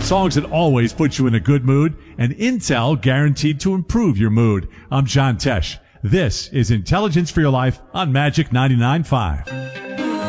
Songs that always put you in a good mood, and Intel guaranteed to improve your mood. I'm John Tesh. This is Intelligence for Your Life on Magic 99.5.